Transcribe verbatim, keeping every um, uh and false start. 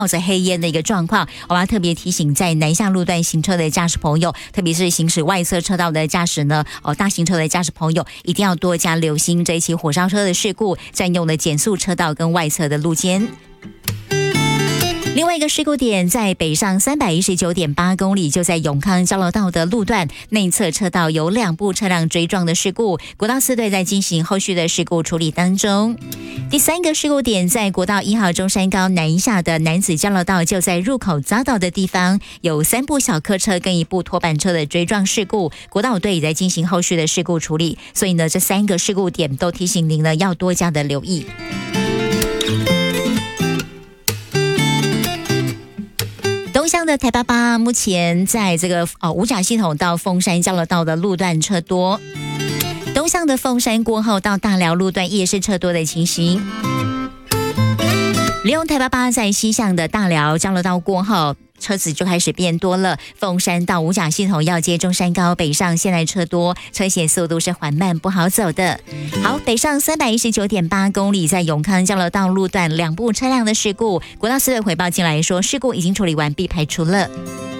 冒着黑烟的一个状况，我们要特别提醒在南向路段行车的驾驶朋友，特别是行驶外侧车道的驾驶呢，哦，大型车的驾驶朋友一定要多加留心这一起火烧车的事故，占用了减速车道跟外侧的路肩。另外一个事故点在北上三百一十九点八公里，就在永康交流道的路段内侧车道有两部车辆追撞的事故，国道四队在进行后续的事故处理当中。第三个事故点在国道一号中山高南下的男子交流道，就在入口匝道的地方有三部小客车跟一部拖板车的追撞事故，国道五队也在进行后续的事故处理，所以呢这三个事故点都提醒您呢要多加的留意。东向的台八八目前在这个呃五甲系统到凤山交流道的路段车多，东向的凤山过后到大寮路段也是车多的情形。利用台八八在西向的大寮交流道过后，车子就开始变多了，凤山到五甲系统要接中山高北上，现在车多，车险速度是缓慢不好走的。好，北上三百一十九点八公里，在永康交流道路段两部车辆的事故，国道四队回报进来说事故已经处理完毕，排除了。